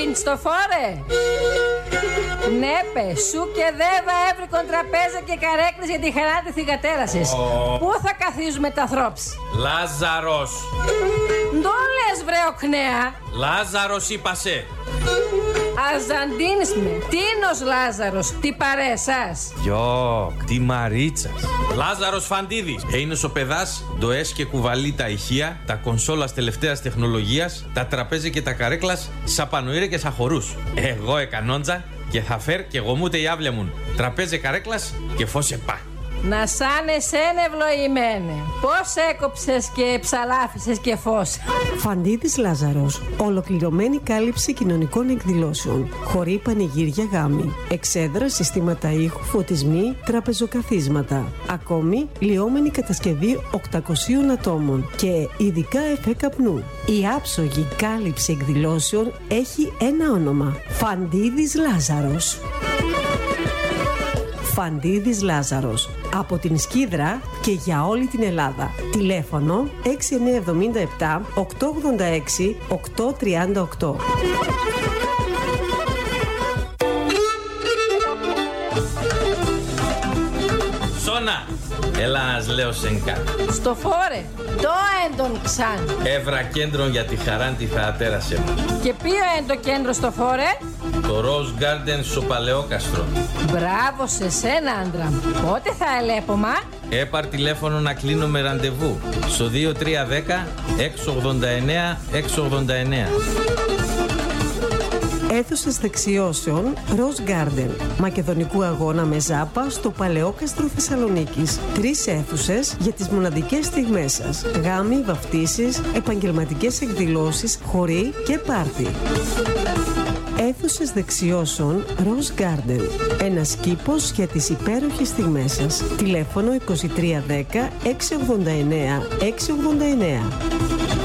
στο φόρε. Ναι, πε, σου και δέβα έβρικον τραπέζα και καρέκλες για τη χαρά τη θυγατέρασης. Πού θα καθίζουμε τα θρόψ? Λάζαρος. Ντο λες βρε οκνέα. Λάζαρος είπασε. Αζαντίνς με, τίνος Λάζαρος, τι παρέσας. Γιο, τι μαρίτσας. Λάζαρος Φαντίδης. Είναι ο παιδάς, το και κουβαλεί τα ηχεία, τα κονσόλας τελευταίας τεχνολογίας, τα τραπέζια και τα καρέκλας, σαπανοήρε και σαχωρούς. Εγώ εκανόντζα και θα φέρ και γομούτε η άβλια μου. Τραπέζια καρέκλας και φώσε πά. Να σαν εσένα ευλογημένε. Πώς έκοψες και ψαλάφισες και φως. Φαντίδης Λάζαρος. Ολοκληρωμένη κάλυψη κοινωνικών εκδηλώσεων. Χωρί πανηγύρια γάμοι. Εξέδρα, συστήματα ήχου, φωτισμοί, τραπεζοκαθίσματα. Ακόμη, λιώμενη κατασκευή 800 ατόμων και ειδικά εφέ καπνού. Η άψογη κάλυψη εκδηλώσεων έχει ένα όνομα. Φαντίδης Λάζαρος. Φαντίδης Λάζαρος. Από την Σκύδρα και για όλη την Ελλάδα. Τηλέφωνο 6977 886 838. Σώνα! Έλα να λέω σεν κάτι. Στο φόρε, το έντον ξάν. Έβρα κέντρο για τη χαράν τη θεατέρασε μου. Και ποιο είναι το κέντρο στο φόρε? Το Rose Garden στο Παλαιόκαστρο. Μπράβο σε σένα, άντρα μου. Πότε θα ελέπομα? Έπαρ τηλέφωνο να κλείνω με ραντεβού στο 2310 689 689. Αίθουσες δεξιώσεων Rose Garden. Μακεδονικού αγώνα με ζάπα στο Παλαιόκαστρο Θεσσαλονίκης. 3 αίθουσες για τις μοναδικές στιγμές σας. Γάμοι, βαφτίσεις, επαγγελματικές εκδηλώσεις, χοροί και πάρτι. Αίθουσες δεξιώσεων Rose Garden. Ένας κήπος για τις υπέροχες στιγμές σας. Τηλέφωνο 2310 689 689.